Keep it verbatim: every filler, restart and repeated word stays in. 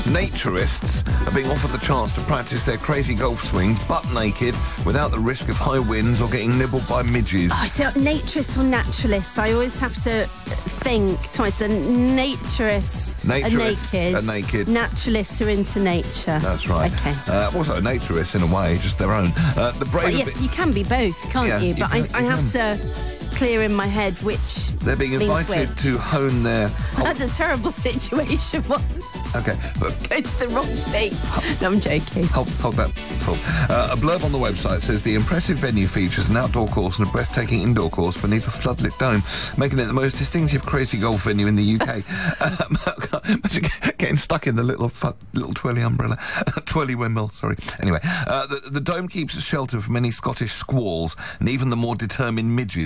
Naturists are being offered the chance to practice their crazy golf swings butt naked without the risk of high winds or getting nibbled by midges. Oh, so naturists or naturalists? I always have to think twice. The naturists, Naturists are naked. are naked. Naturalists are into nature. That's right. Okay. Uh, also, naturists, in a way, just their own. Uh, the brave. Well, yes, you can be both, can't Yeah, you? you But can- I, I you have to clear in my head which They're being means invited which. to hone their... That's a terrible situation once. Okay, but Go to the wrong thing. No, I'm joking. Hold, hold that thought. Uh, a blurb on the website says the impressive venue features an outdoor course and a breathtaking indoor course beneath a floodlit dome, making it the most distinctive crazy golf venue in the U K. um, imagine getting stuck in the little fu- little twirly umbrella, twirly windmill. Sorry. Anyway, uh, the, the dome keeps a shelter from any Scottish squalls and even the more determined midges.